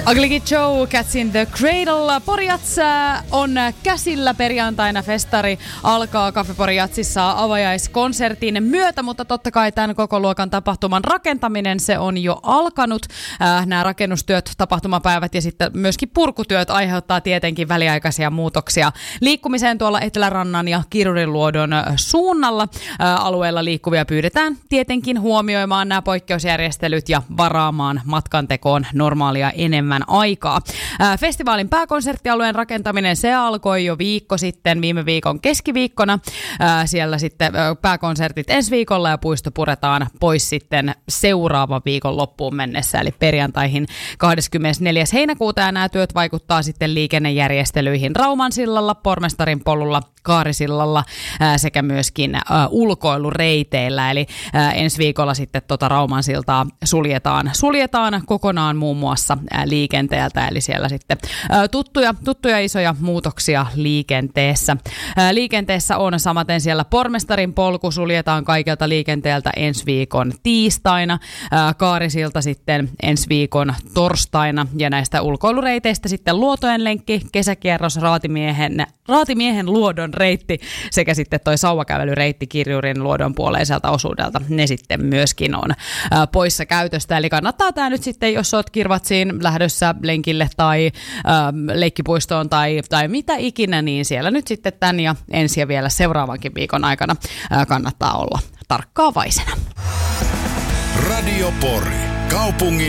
Ugly Kid Joe, Cats in the Cradle. Pori Jats on käsillä perjantaina. Festari alkaa Cafe Pori Jatsissa avajaiskonsertin myötä, mutta totta kai tämän koko luokan tapahtuman rakentaminen, se on jo alkanut. Nämä rakennustyöt, tapahtumapäivät ja sitten myöskin purkutyöt aiheuttaa tietenkin väliaikaisia muutoksia liikkumiseen tuolla Etelärannan ja Kirurinluodon suunnalla. Alueella liikkuvia pyydetään tietenkin huomioimaan nämä poikkeusjärjestelyt ja varaamaan matkantekoon normaalia enemmän aikaa. Festivaalin pääkonserttialueen rakentaminen, se alkoi jo viikko sitten, viime viikon keskiviikkona. Siellä sitten pääkonsertit ensi viikolla ja puisto puretaan pois sitten seuraavan viikon loppuun mennessä, eli perjantaihin 24. heinäkuuta, ja nämä työt vaikuttaa sitten liikennejärjestelyihin Raumansillalla, Pormestarin polulla, Kaarisillalla sekä myöskin ulkoilureiteillä, eli ensi viikolla sitten Raumansiltaa suljetaan kokonaan muun muassa liikenteeltä, eli siellä sitten tuttuja isoja muutoksia liikenteessä. Liikenteessä on samaten siellä Pormestarin polku suljetaan kaikelta liikenteeltä ensi viikon tiistaina, Kaarisilta sitten ensi viikon torstaina, ja näistä ulkoilureiteistä sitten Luotojen lenkki, kesäkierros, Raatimiehen luodon reitti sekä sitten toi sauvakävelyreitti Kirjurin luodon puoleiselta osuudelta, ne sitten myöskin on poissa käytöstä. Eli kannattaa tämä nyt sitten, jos olet Kirvatsiin lähdössä lenkille tai leikkipuistoon tai mitä ikinä, niin siellä nyt sitten tämän ja ensi ja vielä seuraavankin viikon aikana kannattaa olla tarkkaavaisena. Radio Pori, kaupungin